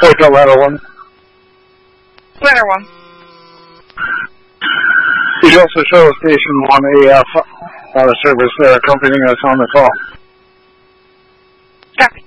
Report to ladder 1. Ladder 1. You should also show station 1 AF service accompanying us on the call. Copy.